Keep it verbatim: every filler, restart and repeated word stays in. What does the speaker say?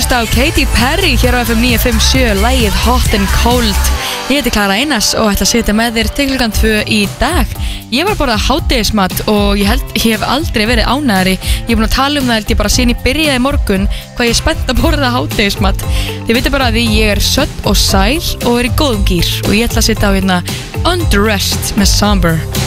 hlusta á Katy Perry hér á F M níu fimm sjö, lagið Hot and Cold. Ég heiti Klara Einars og ætla að sitja með þér til klukkan tvö í dag. Ég var að borða hádegismat og ég held ég hef aldrei verið ánægðari. Ég er búin að tala um það held ég bara síðan ég byrjaði í morgun hvað ég er spennt að borða hádegismat. Þið veitir bara að því ég er sött og sæl og er í góðum gír og ég ætla að sitja á hérna Undressed með Somber.